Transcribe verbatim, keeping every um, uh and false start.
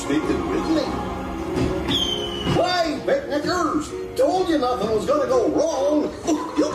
speaking with me. Why, picnickers, told you nothing was going to go wrong.